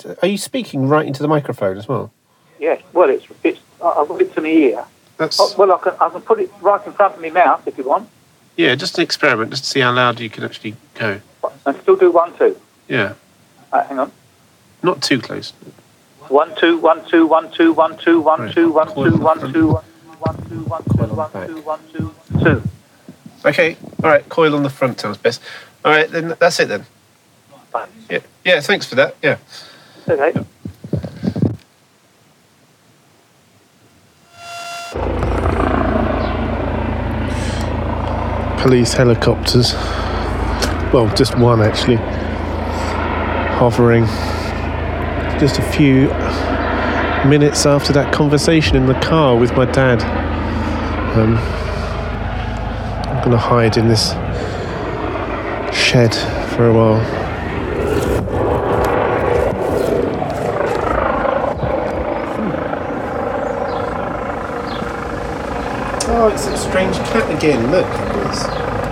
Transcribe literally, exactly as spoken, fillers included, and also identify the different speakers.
Speaker 1: Are you speaking right into the microphone as well?
Speaker 2: Yes. Well, it's it's. I've got it to my ear.
Speaker 1: That's
Speaker 2: oh, well, I can I can put it right in front of my mouth if you want.
Speaker 1: Yeah, just an experiment, just to see how loud you can actually go.
Speaker 2: And still do one two.
Speaker 1: Yeah.
Speaker 2: Right, hang on.
Speaker 1: Not too close.
Speaker 2: One two one two one two one two one
Speaker 1: Right.
Speaker 2: two one
Speaker 1: Coil
Speaker 2: two
Speaker 1: on
Speaker 2: one
Speaker 1: front.
Speaker 2: two one two one two
Speaker 1: Coil on
Speaker 2: one
Speaker 1: back.
Speaker 2: two one two two.
Speaker 1: Okay. All right. Coil on the front sounds best. All right. Then that's it then.
Speaker 2: Fine.
Speaker 1: Yeah. Yeah. Thanks for that. Yeah.
Speaker 2: Okay.
Speaker 3: Police helicopters. Well, just one actually. Hovering. Just a few minutes after that conversation in the car with my dad. Um, I'm going to hide in this shed for a while.
Speaker 1: Oh, it's a strange cat again. Look at this.